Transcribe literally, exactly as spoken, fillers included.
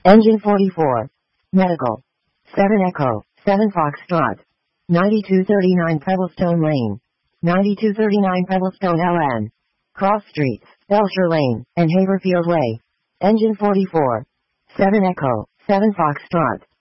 Engine forty-four. Medical. seven Echo, seven Foxtrot. ninety-two thirty-nine Pebblestone Lane. ninety-two thirty-nine Pebblestone L N. Cross Streets, Belcher Lane, and Haverfield Way. Engine forty-four. seven Echo, seven Foxtrot.